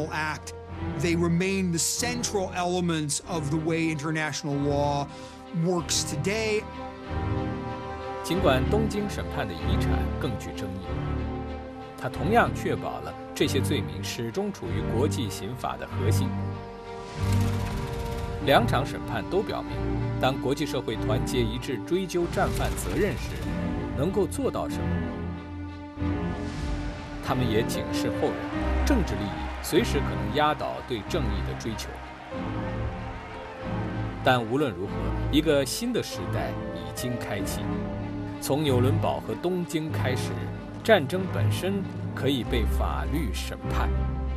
International Act. They remain the central elements of the way international law works today. 尽管东京审判的遗产更具争议，它同样确保了这些罪名始终处于国际刑法的核心。两场审判都表明，当国际社会团结一致追究战犯责任时，能够做到什么。他们也警示后人，政治利益随时可能压倒对正义的追求。但无论如何，一个新的时代已经开启。从纽伦堡和东京开始，战争本身可以被法律审判。